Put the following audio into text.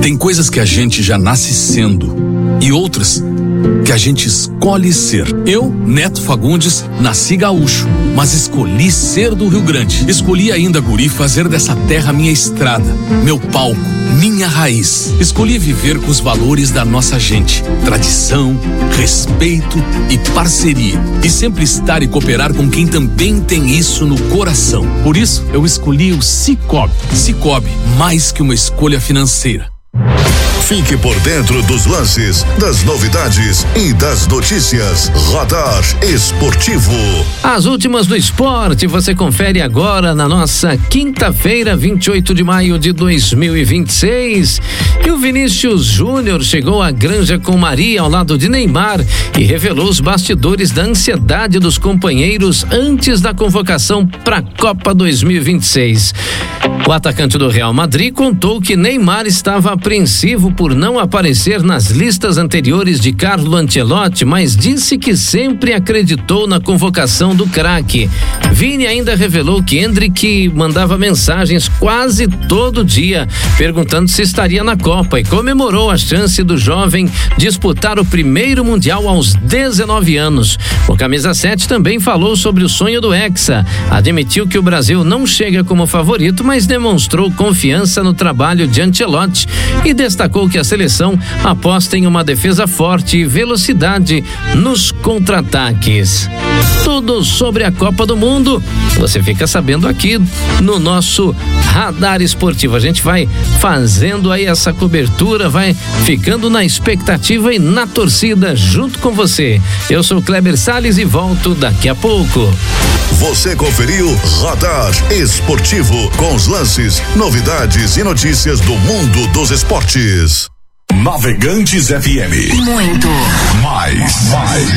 Tem coisas que a gente já nasce sendo e outras que a gente escolhe ser. Eu, Neto Fagundes, nasci gaúcho, mas escolhi ser do Rio Grande. Escolhi ainda, guri, fazer dessa terra minha estrada, meu palco, minha raiz. Escolhi viver com os valores da nossa gente: tradição, respeito e parceria. E sempre estar e cooperar com quem também tem isso no coração. Por isso, eu escolhi o Cicobi. Cicobi, mais que uma escolha financeira. Fique por dentro dos lances, das novidades e das notícias. Radar Esportivo. As últimas do esporte você confere agora na nossa quinta-feira, 28 de maio de 2026. E o Vinícius Júnior chegou à Granja com Maria ao lado de Neymar e revelou os bastidores da ansiedade dos companheiros antes da convocação para a Copa 2026. O atacante do Real Madrid contou que Neymar estava apreensivo por não aparecer nas listas anteriores de Carlo Ancelotti, mas disse que sempre acreditou na convocação do craque. Vini ainda revelou que Endrick mandava mensagens quase todo dia, perguntando se estaria na Copa, e comemorou a chance do jovem disputar o primeiro Mundial aos 19 anos. O camisa 7 também falou sobre o sonho do Hexa, admitiu que o Brasil não chega como favorito, mas demonstrou confiança no trabalho de Ancelotti e destacou que a seleção aposta em uma defesa forte e velocidade nos contra-ataques. Tudo sobre a Copa do Mundo você fica sabendo aqui no nosso Radar Esportivo. A gente vai fazendo aí essa cobertura, vai ficando na expectativa e na torcida junto com você. Eu sou Kleber Salles e volto daqui a pouco. Você conferiu Radar Esportivo com os lances, novidades e notícias do mundo dos esportes. Navegantes FM. Muito mais.